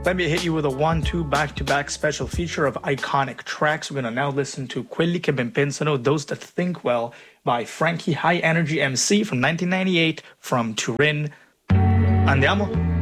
Let me hit you with a 1-2 back-to-back special feature of iconic tracks. We're going to now listen to Quelli che ben pensano, Those That Think Well by Frankie High Energy MC from 1998 from Turin. Andiamo?